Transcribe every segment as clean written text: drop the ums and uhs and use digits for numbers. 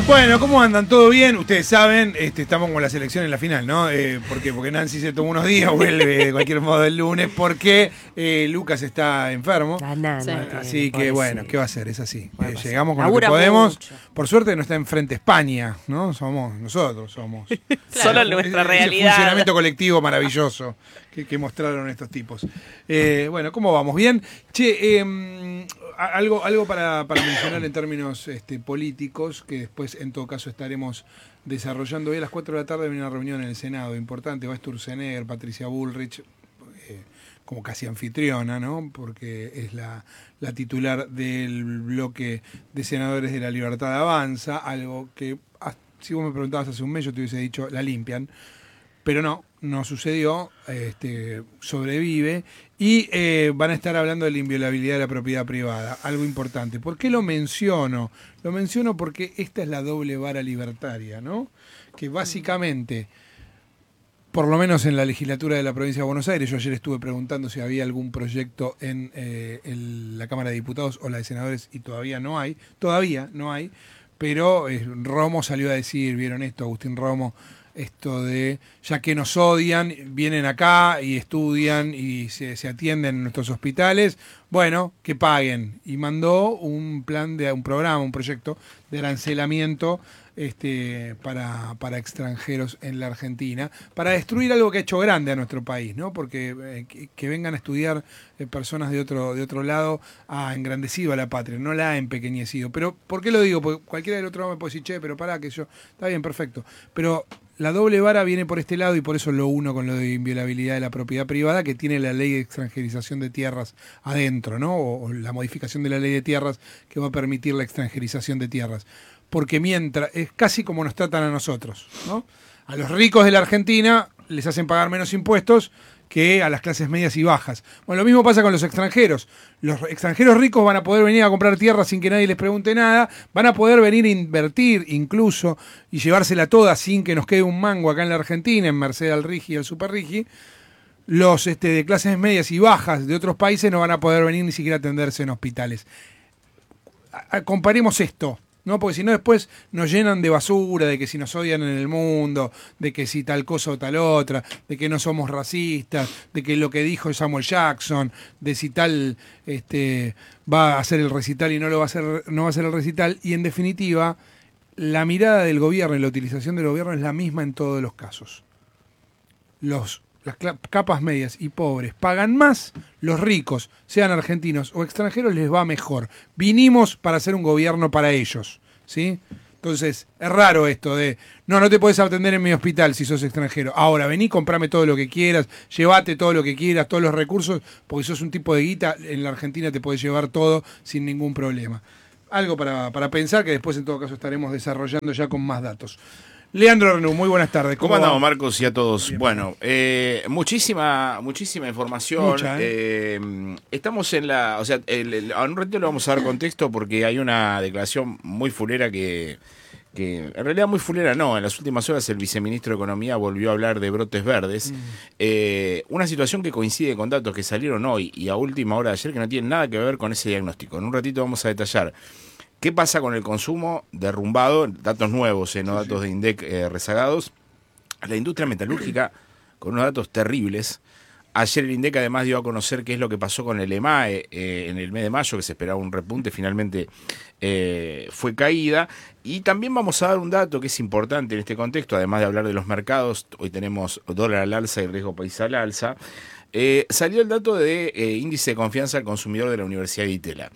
Bueno, ¿cómo andan? ¿Todo bien? Ustedes saben, estamos con la selección en la final, ¿no? ¿Por qué? Porque Nancy se tomó unos días, vuelve de cualquier modo el lunes, porque Lucas está enfermo. Sí. Así que bueno, ¿qué va a hacer? Es así. Llegamos con Labura lo que podemos. mucho. Por suerte no está enfrente España, ¿no? Somos nosotros, somos. Solo nuestra Ese realidad. funcionamiento colectivo maravilloso que mostraron estos tipos. Bueno, ¿cómo vamos? ¿Bien? Che, algo para mencionar en términos políticos, que después en todo caso estaremos desarrollando. Hoy a las 4 de la tarde viene una reunión en el Senado importante, va Sturzenegger, Patricia Bullrich, como casi anfitriona, ¿no? Porque es la titular del bloque de senadores de La Libertad Avanza, algo que, si vos me preguntabas hace un mes, yo te hubiese dicho, la limpian. Pero no sucedió, sobrevive, y van a estar hablando de la inviolabilidad de la propiedad privada, algo importante. ¿Por qué lo menciono? Lo menciono porque esta es la doble vara libertaria, ¿no? Que básicamente, por lo menos en la legislatura de la provincia de Buenos Aires, yo ayer estuve preguntando si había algún proyecto en la Cámara de Diputados o la de Senadores, y todavía no hay, pero Romo salió a decir, ¿vieron esto? Agustín Romo, esto de, ya que nos odian, vienen acá y estudian y se atienden en nuestros hospitales, bueno, que paguen. Y mandó un programa, un proyecto de arancelamiento para extranjeros en la Argentina, para destruir algo que ha hecho grande a nuestro país, ¿no? Porque que vengan a estudiar personas de otro lado ha engrandecido a la patria, no la ha empequeñecido. Pero, ¿por qué lo digo? Porque cualquiera del otro lado me puede decir, che, pero pará, que yo... Está bien, perfecto. Pero la doble vara viene por este lado, y por eso lo uno con lo de inviolabilidad de la propiedad privada, que tiene la ley de extranjerización de tierras adentro, ¿no? O la modificación de la ley de tierras que va a permitir la extranjerización de tierras. Porque mientras, es casi como nos tratan a nosotros, ¿no? A los ricos de la Argentina les hacen pagar menos impuestos que a las clases medias y bajas. Bueno, lo mismo pasa con los extranjeros. Los extranjeros ricos van a poder venir a comprar tierra sin que nadie les pregunte nada, van a poder venir a invertir incluso y llevársela toda sin que nos quede un mango acá en la Argentina, en merced al Rigi y al Super Rigi. Los de clases medias y bajas de otros países no van a poder venir ni siquiera a atenderse en hospitales. Comparemos esto, ¿no? Porque si no después nos llenan de basura, de que si nos odian en el mundo, de que si tal cosa o tal otra, de que no somos racistas, de que lo que dijo Samuel Jackson, de si tal va a hacer el recital y no va a hacer el recital, y en definitiva la mirada del gobierno y la utilización del gobierno es la misma en todos los casos. Las capas medias y pobres pagan más, los ricos, sean argentinos o extranjeros, les va mejor. Vinimos para hacer un gobierno para ellos, ¿sí? Entonces, es raro esto de, no te podés atender en mi hospital si sos extranjero. Ahora, vení, comprame todo lo que quieras, llévate todo lo que quieras, todos los recursos, porque sos un tipo de guita, en la Argentina te podés llevar todo sin ningún problema. Algo para pensar, que después en todo caso estaremos desarrollando ya con más datos. Leandro Renú, muy buenas tardes. ¿Cómo andamos, Marcos, y a todos? Bien, bueno, muchísima información. Mucha, estamos en la... O sea, a un ratito le vamos a dar contexto porque hay una declaración muy fulera que en realidad muy fulera no. En las últimas horas el viceministro de Economía volvió a hablar de brotes verdes. Una situación que coincide con datos que salieron hoy y a última hora de ayer que no tienen nada que ver con ese diagnóstico. En un ratito vamos a detallar qué pasa con el consumo derrumbado, datos nuevos, no datos de INDEC rezagados. La industria metalúrgica con unos datos terribles. Ayer el INDEC además dio a conocer qué es lo que pasó con el EMAE en el mes de mayo, que se esperaba un repunte, finalmente fue caída. Y también vamos a dar un dato que es importante en este contexto, además de hablar de los mercados. Hoy tenemos dólar al alza y riesgo país al alza. Salió el dato de índice de confianza al consumidor de la Universidad de Itela,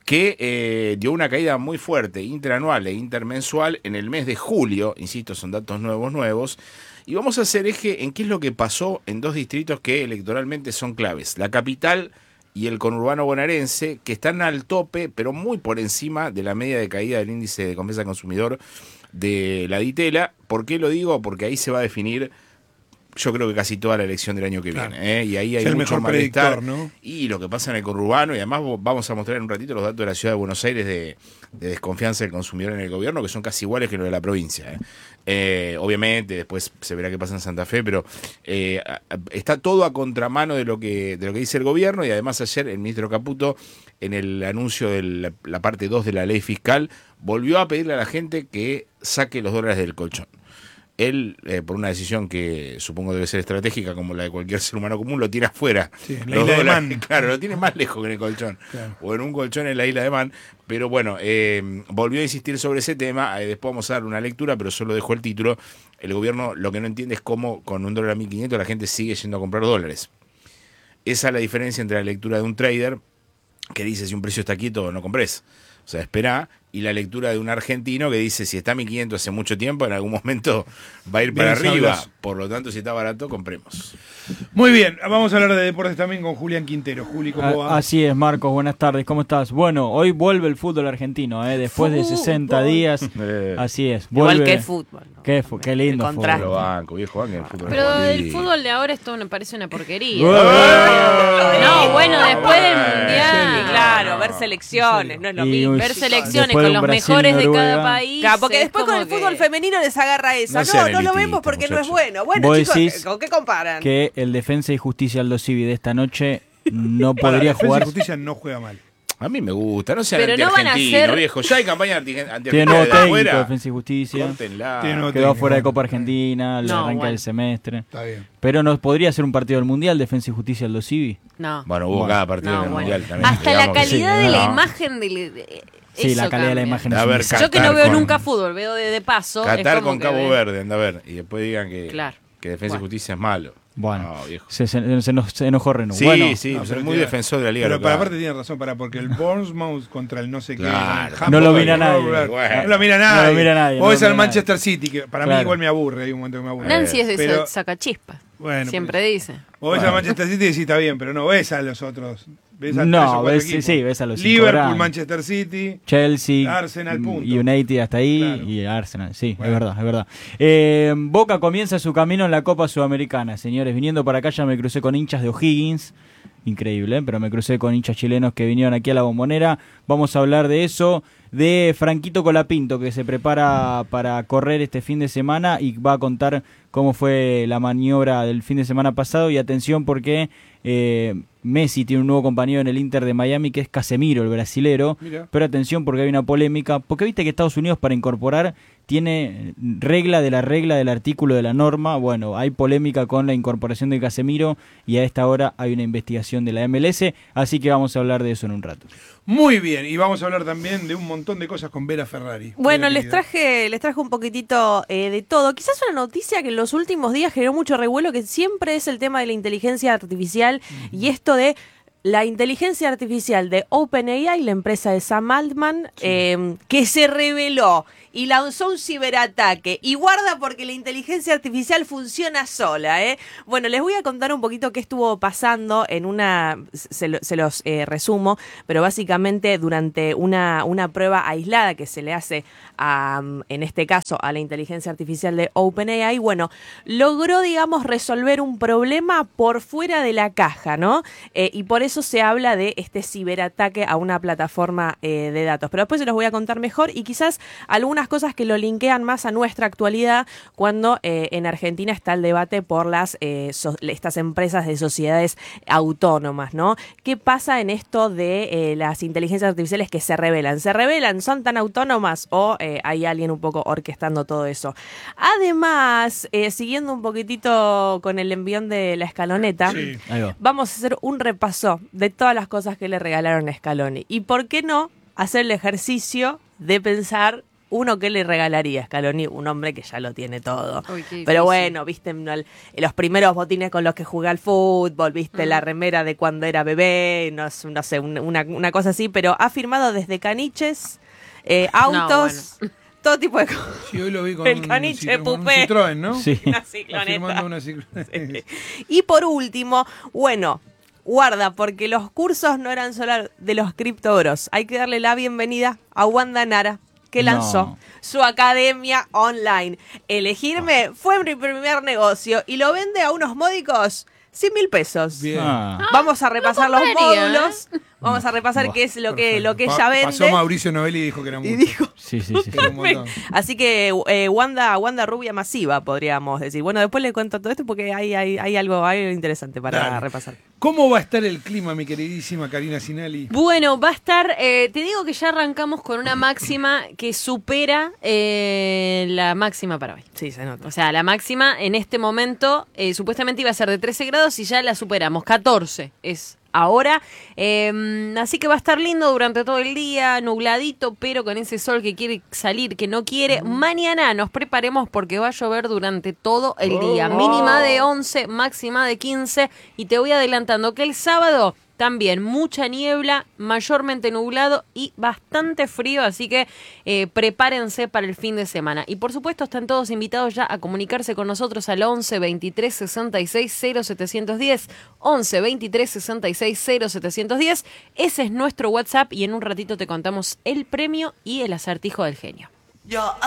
que dio una caída muy fuerte, interanual e intermensual en el mes de julio. Insisto, son datos nuevos. Y vamos a hacer eje en qué es lo que pasó en dos distritos que electoralmente son claves. La capital y el conurbano bonaerense, que están al tope, pero muy por encima de la media de caída del índice de confianza al consumidor de la Ditela. ¿Por qué lo digo? Porque ahí se va a definir, yo creo que casi toda la elección del año que viene. Y ahí hay el mucho mejor malestar, predictor, ¿no? Y lo que pasa en el conurbano, y además vamos a mostrar en un ratito los datos de la ciudad de Buenos Aires de desconfianza del consumidor en el gobierno, que son casi iguales que los de la provincia. Obviamente, después se verá qué pasa en Santa Fe, pero está todo a contramano de lo que dice el gobierno. Y además ayer el ministro Caputo, en el anuncio de la parte 2 de la ley fiscal, volvió a pedirle a la gente que saque los dólares del colchón. Él, por una decisión que supongo debe ser estratégica, como la de cualquier ser humano común, lo tira afuera. Sí, en la Los isla de dólares, Man. claro, lo tiene más lejos que en el colchón. Claro. O en un colchón en la isla de Man. Pero bueno, volvió a insistir sobre ese tema. Después vamos a dar una lectura, pero solo dejó el título. El gobierno lo que no entiende es cómo con un dólar a 1.500 la gente sigue yendo a comprar dólares. Esa es la diferencia entre la lectura de un trader que dice si un precio está quieto no compres. O sea, espera, y la lectura de un argentino que dice si está a 1.500 hace mucho tiempo, en algún momento va a ir para Bien, arriba. sablas. Por lo tanto, si está barato, compremos. Muy bien, vamos a hablar de deportes también con Julián Quintero. Juli, ¿cómo va? Así es, Marcos, buenas tardes, ¿cómo estás? Bueno, hoy vuelve el fútbol argentino, después de 60 días. Así es, vuelve. Igual que el fútbol. ¿no? Qué lindo El contraste. Lo banco, viejo, banco en el fútbol. Pero el Sí. fútbol de ahora esto me parece una porquería. ¡Eh! No, bueno, después del mundial. Y claro, ver selecciones, no es lo Y mismo. Ver selecciones después de con un los Brasil, mejores de Noruega. cada país. Claro, porque es después con como el fútbol que- femenino les agarra esa. No sean No lo vemos elitistas, porque no es muchachos. bueno. Bueno, Vos chicos, decís ¿con qué comparan? Que el Defensa y Justicia Aldo Civi de esta noche no Para, podría Defensa y jugar. Justicia no juega mal. A mí me gusta, no sean Pero no van a anti-argentinos, ser- viejo. Ya hay campaña anti-argentina Tiene nuevo de técnico, afuera. Defensa y Justicia. Córtenla. Tiene nuevo Quedó técnico. fuera de Copa Argentina, el No, arranque bueno. del semestre. Está bien. Pero no podría ser un partido del Mundial, Defensa y Justicia Aldo Civi. No. Bueno, hubo Bueno. cada partido No, en el bueno. mundial también. Hasta la digamos que calidad sí, de la no. imagen Sí, eso la calidad de la cambia. imagen A es un ver, desastre. Yo que no Qatar veo con- nunca fútbol, veo de paso. es Qatar como con que Cabo veo- Verde, anda a ver. Y después digan que, Claro. que Defensa y Bueno. Justicia es malo. Bueno, No, viejo. se enojó Renault. Sí, Bueno, sí, No, soy pero muy tiene- defensor de la liga Pero local. aparte tiene razón, porque el Bournemouth contra el no sé qué. Claro. el No lo Hamburg, mira nadie. Bueno. No lo mira No nadie. lo mira nadie, O no es lo al mira Manchester City, que para mí Claro. igual me aburre, hay un momento que me aburre. Nancy es Pero- eso, saca chispa. Bueno, Siempre dice. O ves al Manchester City y sí está bien, pero no ves a los otros. Ves a No, tres o cuatro ves- equipos. sí, ves a los cinco Liverpool, grandes. Manchester City. Chelsea, Arsenal, punto. United hasta ahí Claro. y Arsenal, sí, Bueno. es verdad, es verdad. Boca comienza su camino en la Copa Sudamericana, señores. Viniendo para acá ya me crucé con hinchas de O'Higgins, increíble, pero me crucé con hinchas chilenos que vinieron aquí a la Bombonera. Vamos a hablar de eso, de Franquito Colapinto, que se prepara para correr este fin de semana y va a contar cómo fue la maniobra del fin de semana pasado. Y atención porque Messi tiene un nuevo compañero en el Inter de Miami, que es Casemiro, el brasilero. Mira. Pero atención porque hay una polémica, porque viste que Estados Unidos para incorporar tiene regla del artículo de la norma. Bueno, hay polémica con la incorporación de Casemiro y a esta hora hay una investigación de la MLS, así que vamos a hablar de eso en un rato. Muy bien, y vamos a hablar también de un montón de cosas con Vera Ferrari. Bueno, Vera, les querida. traje un poquitito de todo. Quizás una noticia que en los últimos días generó mucho revuelo, que siempre es el tema de la inteligencia artificial y esto de la inteligencia artificial de OpenAI, la empresa de Sam Altman, que se reveló y lanzó un ciberataque. Y guarda porque la inteligencia artificial funciona sola, ¿eh? Bueno, les voy a contar un poquito qué estuvo pasando en una... Se los resumo, pero básicamente durante una prueba aislada que se le hace en este caso a la inteligencia artificial de OpenAI, bueno, logró, digamos, resolver un problema por fuera de la caja, ¿no? Y por eso se habla de este ciberataque a una plataforma de datos. Pero después se los voy a contar mejor y quizás algunas cosas que lo linkean más a nuestra actualidad cuando en Argentina está el debate por estas empresas de sociedades autónomas, ¿no? ¿Qué pasa en esto de las inteligencias artificiales que se revelan? ¿Se revelan? ¿Son tan autónomas o hay alguien un poco orquestando todo eso? Además, siguiendo un poquitito con el envión de la escaloneta, Sí. Ahí va. vamos a hacer un repaso de todas las cosas que le regalaron a Scaloni. Y por qué no hacer el ejercicio de pensar uno que le regalaría a Scaloni, un hombre que ya lo tiene todo. Uy, qué Pero difícil. bueno, viste los primeros botines con los que jugué al fútbol, viste la remera de cuando era bebé, no sé, una cosa así, pero ha firmado desde caniches, autos, todo tipo de cosas. Sí, hoy lo vi con El un caniche Citroën, con un Pupé. Citroën, ¿no? Sí. Una Está cicloneta. firmando una Citroën. Y por último, bueno, guarda, porque los cursos no eran solo de los criptobros. Hay que darle la bienvenida a Wanda Nara, que lanzó No. su academia online. Elegirme fue mi primer negocio y lo vende a unos módicos 100.000 pesos. Bien. Ah. Vamos a repasar los compraría, módulos. Vamos a repasar qué es lo que ella vende. Pasó Mauricio Novelli y dijo que era mucho. Y dijo, Sí. Que era un montón. así que Wanda rubia masiva, podríamos decir. Bueno, después le cuento todo esto porque hay algo interesante para Dale. repasar. ¿Cómo va a estar el clima, mi queridísima Karina Sinali? Bueno, va a estar, te digo que ya arrancamos con una máxima que supera la máxima para hoy. Sí, se nota. O sea, la máxima en este momento supuestamente iba a ser de 13 grados y ya la superamos. 14 es ahora. Así que va a estar lindo durante todo el día, nubladito, pero con ese sol que quiere salir, que no quiere. Mañana nos preparemos porque va a llover durante todo el día. Mínima de 11, máxima de 15. Y te voy adelantando que el sábado también mucha niebla, mayormente nublado y bastante frío, así que prepárense para el fin de semana. Y por supuesto están todos invitados ya a comunicarse con nosotros al 11 23 66 0710, 11 23 66 0710. Ese es nuestro WhatsApp y en un ratito te contamos el premio y el acertijo del genio.